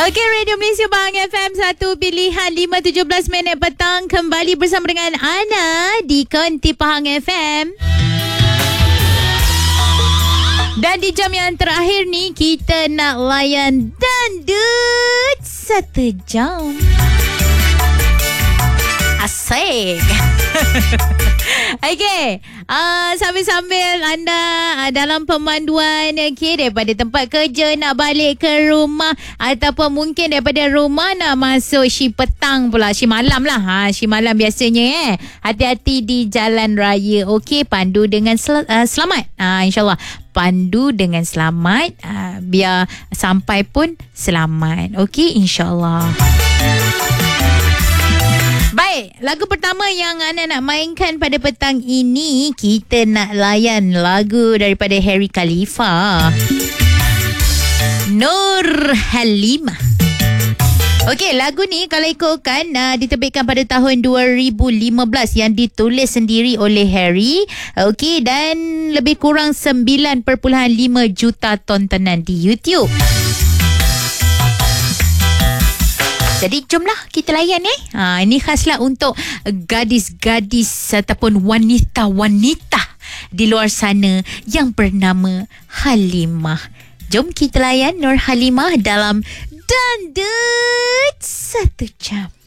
Okey, Radio Malaysia Bang FM 1 pilihan 5.17 minit petang kembali bersama dengan Ana di Konti Pahang FM. Dan di jam yang terakhir ni kita nak layan dandut 1 jam. Asik. Okey, sambil-sambil anda dalam pemanduan daripada tempat kerja nak balik ke rumah ataupun mungkin daripada rumah nak masuk shi petang pula, shi malam lah. Shi malam biasanya hati-hati di jalan raya. Okey, pandu dengan selamat. InsyaAllah pandu dengan selamat, biar sampai pun selamat. Okey, insyaAllah. Baik, lagu pertama yang Ana nak mainkan pada petang ini, kita nak layan lagu daripada Harry Khalifa, Nur Halimah. Okey, lagu ni kalau ikutkan diterbitkan pada tahun 2015 yang ditulis sendiri oleh Harry. Okey, dan lebih kurang 9.5 juta tontonan di YouTube. Jadi jomlah kita layan ini khaslah untuk gadis-gadis ataupun wanita-wanita di luar sana yang bernama Halimah. Jom kita layan Nur Halimah dalam Dandut 1 Jam.